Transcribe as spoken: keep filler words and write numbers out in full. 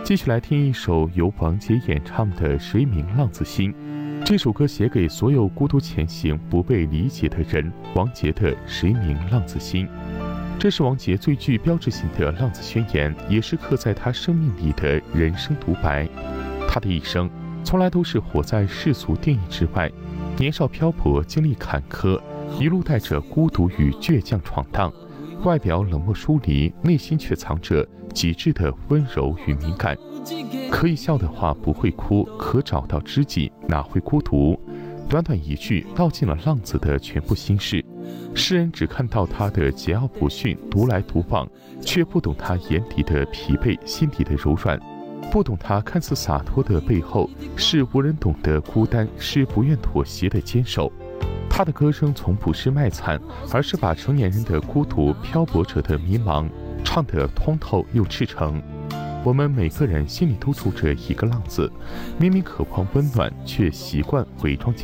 继续来听一首由王杰演唱的《谁明浪子心》。这首歌写给所有孤独前行、不被理解的人。王杰的《谁明浪子心》，这是王杰最具标志性的浪子宣言，也是刻在他生命里的人生独白。他的一生从来都是活在世俗定义之外，年少漂泊，经历坎坷，一路带着孤独与倔强闯荡。外表冷漠疏离，内心却藏着极致的温柔与敏感。可以笑的话不会哭，可找到知己哪会孤独？短短一句道尽了浪子的全部心事。世人只看到他的桀骜不驯、独来独往，却不懂他眼底的疲惫、心底的柔软，不懂他看似洒脱的背后是无人懂的孤单，是不愿妥协的坚守。他的歌声从不是卖惨，而是把成年人的孤独、漂泊者的迷茫唱得通透又赤诚。我们每个人心里都住着一个浪子，明明渴望温暖，却习惯伪装。